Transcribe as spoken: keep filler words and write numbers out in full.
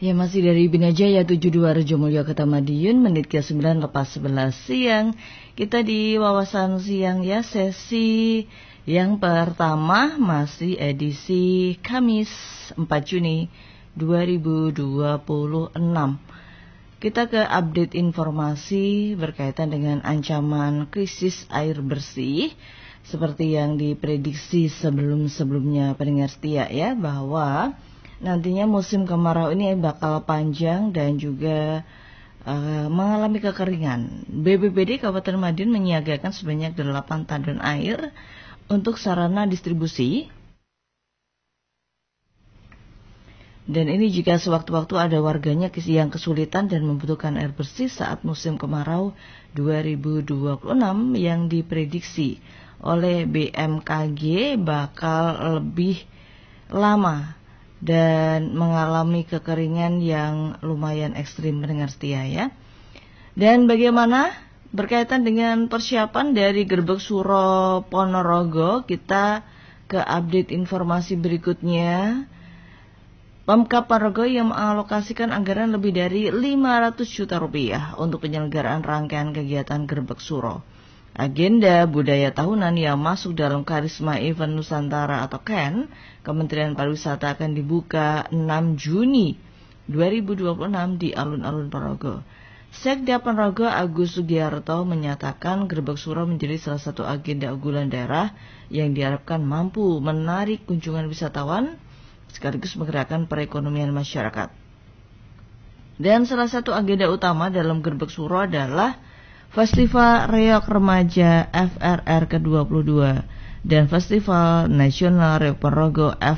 Ya, masih dari Bina Jaya tujuh puluh dua Rejo Mulyo Kota Madiun, menit ke sembilan lepas sebelas siang. Kita di wawasan siang ya, sesi yang pertama masih edisi Kamis empat Juni dua ribu dua puluh enam. Kita ke update informasi berkaitan dengan ancaman krisis air bersih. Seperti yang diprediksi sebelum-sebelumnya pendengar setia ya, bahwa nantinya musim kemarau ini bakal panjang dan juga uh, mengalami kekeringan. B P B D Kabupaten Madiun menyiagakan sebanyak delapan tandon air untuk sarana distribusi. Dan ini jika sewaktu-waktu ada warganya yang kesulitan dan membutuhkan air bersih saat musim kemarau dua ribu dua puluh enam yang diprediksi oleh B M K G bakal lebih lama dan mengalami kekeringan yang lumayan ekstrim pendengar setia ya. Dan bagaimana berkaitan dengan persiapan dari Gerbek Suro Ponorogo, kita ke update informasi berikutnya. Pemkab Ponorogo yang mengalokasikan anggaran lebih dari lima ratus juta rupiah untuk penyelenggaraan rangkaian kegiatan Gerbek Suro. Agenda budaya tahunan yang masuk dalam Karisma Event Nusantara atau K E N, Kementerian Pariwisata akan dibuka enam Juni dua ribu dua puluh enam di alun-alun Ponorogo. Sekda Ponorogo Agus Sugiarto menyatakan Gerbek Suro menjadi salah satu agenda unggulan daerah yang diharapkan mampu menarik kunjungan wisatawan sekaligus menggerakkan perekonomian masyarakat. Dan salah satu agenda utama dalam Gerbek Suro adalah Festival Reok Remaja F R R ke dua puluh dua dan Festival Nasional Reok Ponorogo F